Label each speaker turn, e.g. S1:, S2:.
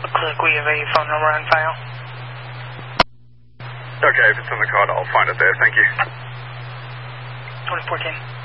S1: Click, we have a phone number on file.
S2: Okay, if it's on the card, I'll find it there. Thank you.
S1: 2014.